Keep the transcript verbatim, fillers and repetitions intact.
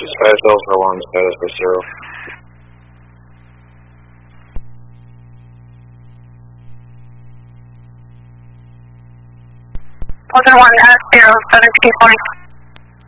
Dispatch Delta one, status for zero. Delta one, zero, seven two point.